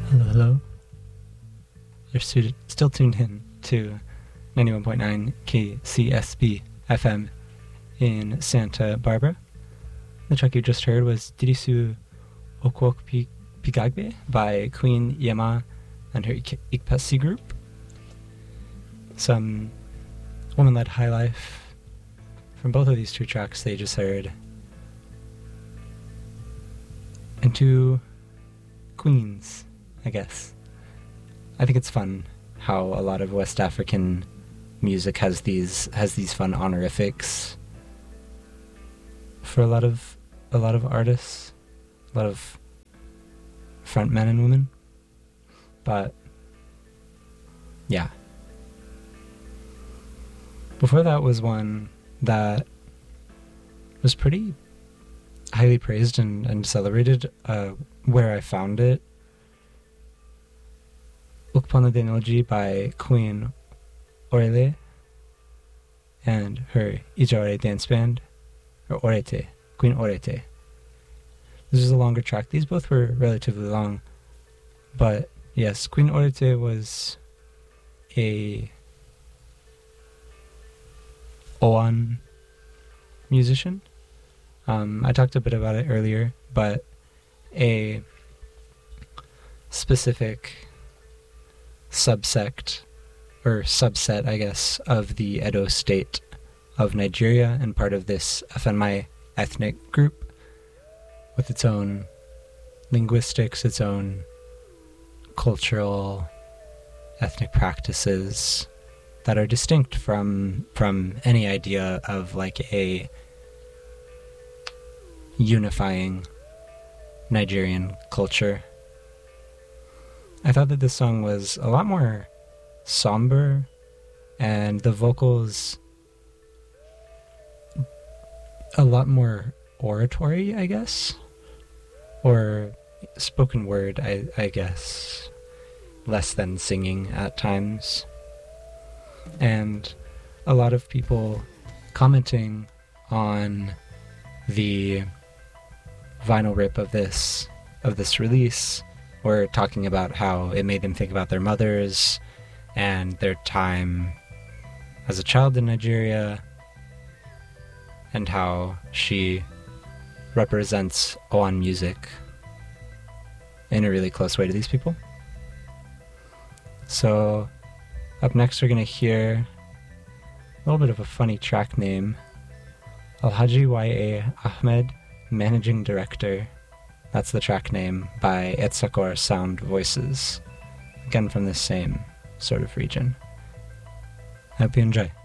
Hello, hello. You're still tuned in to 91.9 KCSB FM in Santa Barbara. The track you just heard was Dirisu Okwok Pigagbe by Queen Yema and her Ikpasi group. Some woman-led high life from both of these two tracks they just heard. And two queens, I guess. I think it's fun how a lot of West African music has these fun honorifics for a lot of artists, a lot of front men and women. But yeah. Before that was one that was pretty highly praised and celebrated where I found it. Ukpana Denoji by Queen Orele and her Ijaore dance band, or Orete, Queen Orete. This is a longer track. These both were relatively long, but yes, Queen Orete was a Oan musician. I talked a bit about it earlier, but a specific subsect, or subset, I guess, of the Edo state of Nigeria, and part of this Afenmai ethnic group, with its own linguistics, its own cultural, ethnic practices that are distinct from any idea of like a unifying Nigerian culture. I thought that this song was a lot more somber, and the vocals a lot more oratory, I guess, or spoken word, I guess, less than singing at times. And a lot of people commenting on the vinyl rip of this release were talking about how it made them think about their mothers and their time as a child in Nigeria, and how she represents Oan music in a really close way to these people. So up next we're going to hear a little bit of a funny track name, Alhaji Y.A. Ahmed, Managing Director. That's the track name, by Etsakor Sound Voices, again from the same sort of region. Hope you enjoy.